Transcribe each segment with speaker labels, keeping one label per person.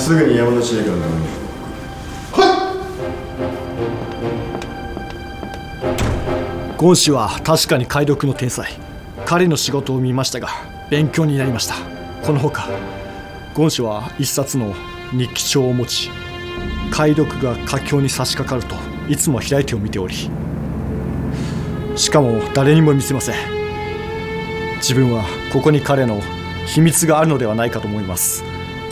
Speaker 1: すぐに山田司令官の方に。
Speaker 2: ゴン氏は確かに解読の天才。彼の仕事を見ましたが勉強になりました。このほかゴン氏は一冊の日記帳を持ち、解読が佳境に差し掛かるといつも開いてを見ており、しかも誰にも見せません。自分はここに彼の秘密があるのではないかと思います。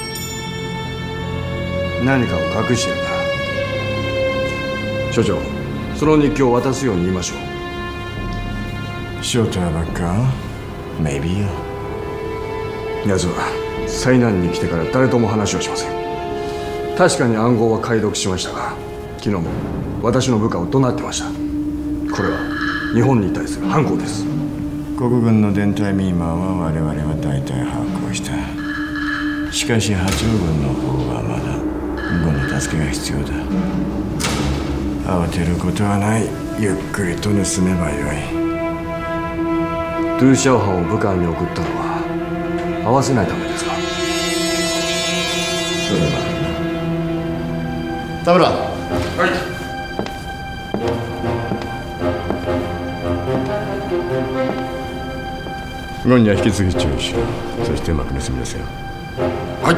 Speaker 3: 何かを隠しているな。所長、その日記を渡すように言いましょう。
Speaker 1: ショートはばっか Maybe よ。
Speaker 3: 奴は災難に来てから誰とも話をしません。確かに暗号は解読しましたが、昨日も私の部下を怒鳴ってました。これは日本に対する反抗です。
Speaker 1: 国軍の伝隊ミーマンは我々は大体把握をした。しかし八王軍の方はまだ軍の助けが必要だ。慌てることはない。ゆっくりと盗めばよい。
Speaker 3: ドゥーシャオハンを武漢に送ったのは合わせないためですか？
Speaker 1: それは田村。はい。軍には引き継ぎ注意しろ。そしてうまく盗み出せよ。
Speaker 3: はい。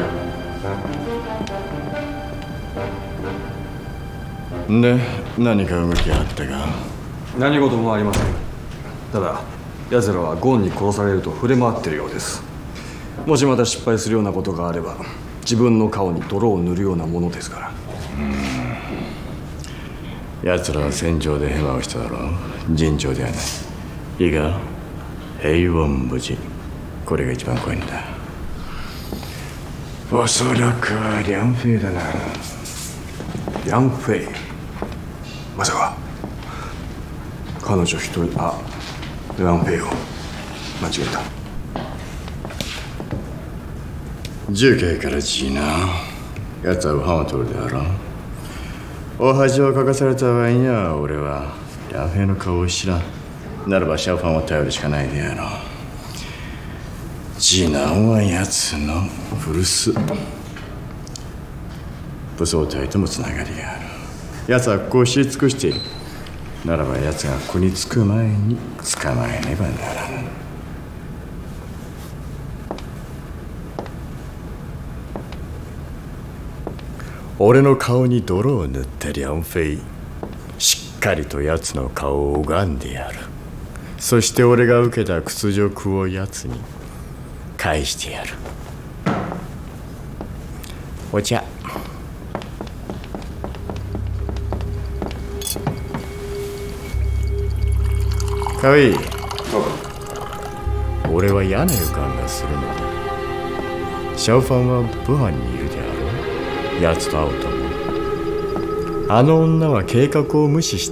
Speaker 1: で、何か動きあったか？
Speaker 3: 何事もありません。ただ奴らはゴンに殺されると触れ回っているようです。もしまた失敗するようなことがあれば、自分の顔に泥を塗るようなものですから。
Speaker 1: 奴らは戦場でヘマをしただろう。尋常ではない。いいか、平穏無事、これが一番怖いんだ。おそらくはリャンフェイだな。
Speaker 3: リャンフェイ、まさか彼女一人。リャンフェイを間違えた。
Speaker 1: 重慶からジーナ。奴はウハンを取るであろう。お恥をかかされた場合には俺はリャンフェイの顔を知らん。ならばシャオファンを頼るしかないであろう。次男は奴の古巣。武装隊ともつながりがある。奴はここを知り尽くしている。ならば奴がここに着く前に捕まえねばならぬ。俺の顔に泥を塗ったリャンフェイ、しっかりと奴の顔を拝んでやる。そして俺が受けた屈辱を奴に返してやる。お茶。かわいい。俺は嫌な予感がするのだ。シャオファンは武漢にいるであろう。奴と会うと思う。あの女は計画を無視して。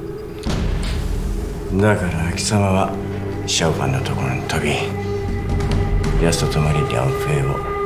Speaker 1: だから貴様はシャオファンのところに飛び、奴と共にリャンフェイを